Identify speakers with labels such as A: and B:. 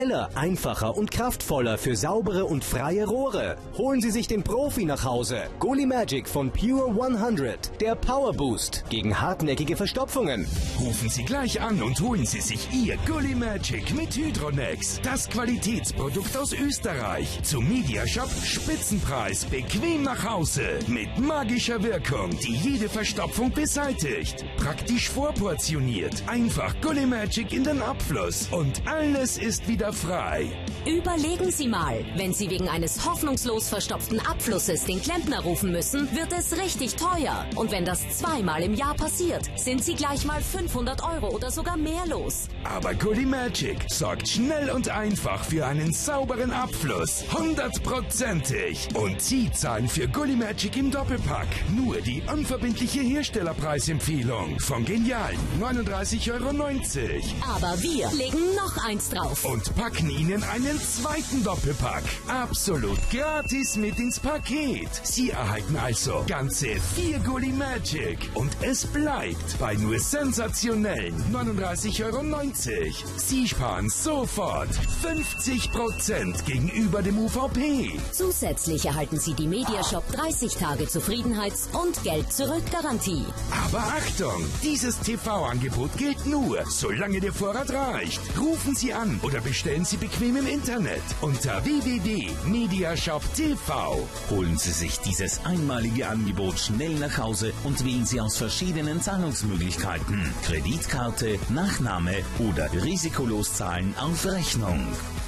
A: Schneller, einfacher und kraftvoller für saubere und freie Rohre. Holen Sie sich den Profi nach Hause. Gulli Magic von Pure 100. Der Power Boost gegen hartnäckige Verstopfungen.
B: Rufen Sie gleich an und holen Sie sich Ihr Gulli Magic mit Hydronex. Das Qualitätsprodukt aus Österreich. Zum Mediashop Spitzenpreis. Bequem nach Hause. Mit magischer Wirkung, die jede Verstopfung beseitigt. Praktisch vorportioniert. Einfach Gulli Magic in den Abfluss. Und alles ist wieder frei.
C: Überlegen Sie mal, wenn Sie wegen eines hoffnungslos verstopften Abflusses den Klempner rufen müssen, wird es richtig teuer. Und wenn das zweimal im Jahr passiert, sind Sie gleich mal 500 € oder sogar mehr los.
B: Aber Gulli Magic sorgt schnell und einfach für einen sauberen Abfluss. 100%ig. Und Sie zahlen für Gulli Magic im Doppelpack nur die unverbindliche Herstellerpreisempfehlung von genialen 39,90 €.
C: Aber wir legen noch eins drauf.
B: Und packen Ihnen einen zweiten Doppelpack absolut gratis mit ins Paket. Sie erhalten also ganze 4 Gulli Magic. Und es bleibt bei nur sensationellen 39,90 €. Sie sparen sofort 50% gegenüber dem UVP.
C: Zusätzlich erhalten Sie die Mediashop 30 Tage Zufriedenheits- und Geld-Zurück-Garantie.
B: Aber Achtung, dieses TV-Angebot gilt nur, solange der Vorrat reicht. Rufen Sie an oder bestellen Sie bequem im Internet unter www.mediashop.tv.
D: Holen Sie sich dieses einmalige Angebot schnell nach Hause und wählen Sie aus verschiedenen Zahlungsmöglichkeiten. Kreditkarte, Nachname oder risikolos zahlen auf Rechnung.